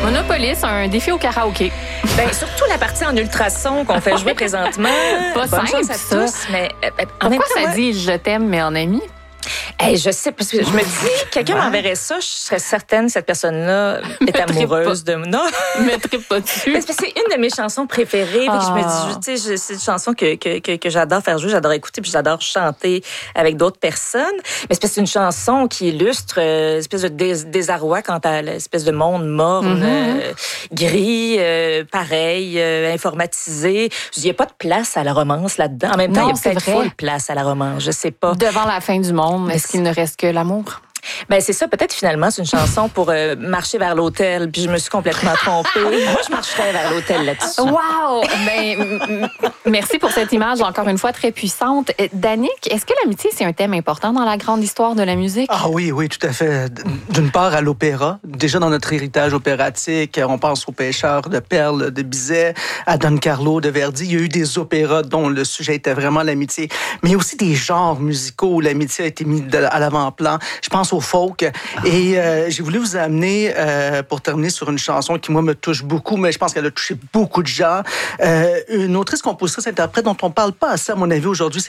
Monopoly, c'est un défi au karaoké. Ben, surtout la partie en ultrason qu'on fait jouer présentement. Pas Bonne simple, chance à ça. tous, mais en Pourquoi même temps, ça moi, dit « je t'aime, mais en ami » ? je sais, parce que je me dis, quelqu'un m'enverrait ça, je serais certaine que cette personne-là est amoureuse de moi. Non, Je me tripe pas dessus. mais c'est parce que c'est une de mes chansons préférées. Fait que je me dis, tu sais, c'est une chanson que j'adore faire jouer, j'adore écouter, puis j'adore chanter avec d'autres personnes. Mais c'est parce que c'est une chanson qui illustre l'espèce de désarroi quant à l'espèce de monde morne, gris, pareil, informatisé. Il n'y a pas de place à la romance là-dedans. En même temps, Non, il y a peut-être c'est vrai. full place à la romance, je sais pas. Devant la fin du monde, est-ce qu'il ne reste que l'amour? Ben c'est ça, peut-être finalement c'est une chanson pour marcher vers l'hôtel, puis je me suis complètement trompée. Moi je marcherais vers l'hôtel là-dessus. Wow! Ben, merci pour cette image, encore une fois, très puissante. Danick, est-ce que l'amitié, c'est un thème important dans la grande histoire de la musique? Ah oui, oui, tout à fait. D'une part, à l'opéra. Déjà dans notre héritage opératique, on pense aux pêcheurs de perles de Bizet, à Don Carlo de Verdi. Il y a eu des opéras dont le sujet était vraiment l'amitié. Mais il y a aussi des genres musicaux où l'amitié a été mise à l'avant-plan. Je pense au folk. Et j'ai voulu vous amener, pour terminer sur une chanson qui, moi, me touche beaucoup, mais je pense qu'elle a touché beaucoup de gens. Une autrice, compositrice, interprète dont on parle pas assez, à mon avis, aujourd'hui,